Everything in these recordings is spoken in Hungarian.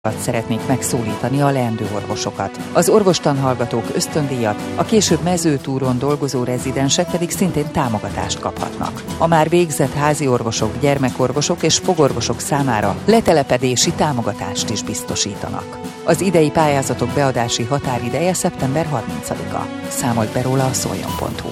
szeretnék megszólítani a leendő orvosokat. Az orvostanhallgatók ösztöndíjat, a később mezőtúron dolgozó rezidensek pedig szintén támogatást kaphatnak. A már végzett házi orvosok, gyermekorvosok és fogorvosok számára letelepedési támogatást is biztosítanak. Az idei pályázatok beadási határideje szeptember 30-a. Számolt be róla a szoljon.hu.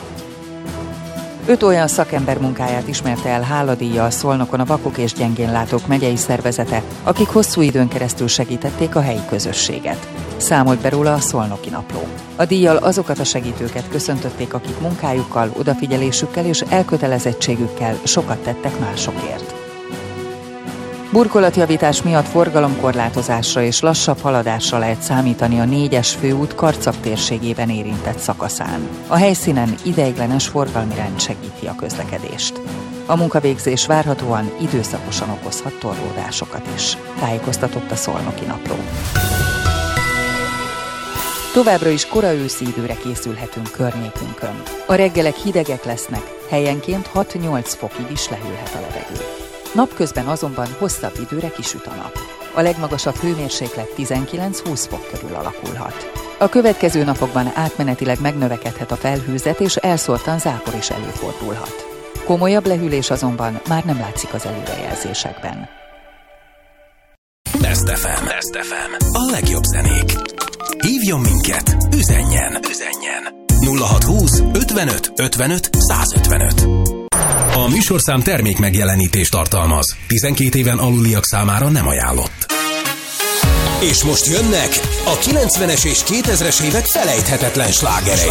5 olyan szakember munkáját ismerte el háladíjjal Szolnokon a Vakok és Gyengénlátók megyei szervezete, akik hosszú időn keresztül segítették a helyi közösséget. Számolt be róla a Szolnoki Napló. A díjjal azokat a segítőket köszöntötték, akik munkájukkal, odafigyelésükkel és elkötelezettségükkel sokat tettek másokért. Burkolatjavítás miatt forgalomkorlátozásra és lassabb haladásra lehet számítani a 4-es főút Karcag térségében érintett szakaszán. A helyszínen ideiglenes forgalmi rend segíti a közlekedést. A munkavégzés várhatóan időszakosan okozhat torlódásokat is, tájékoztatott a Szolnoki Napló. Továbbra is kora őszi időre készülhetünk környékünkön. A reggelek hidegek lesznek, helyenként 6-8 fokig is lehűlhet a levegő. Napközben azonban hosszabb időre kisüt a nap. A legmagasabb hőmérséklet 19-20 fok körül alakulhat. A következő napokban átmenetileg megnövekedhet a felhőzet, és elszórtan zápor is előfordulhat. Komolyabb lehűlés azonban már nem látszik az előrejelzésekben. Best FM. A legjobb zenék. Hívjon minket, üzenjen. 0620 55 55 155. A műsorszám termék megjelenítést tartalmaz. 12 éven aluliak számára nem ajánlott. És most jönnek a 90-es és 2000-es évek felejthetetlen slágerei.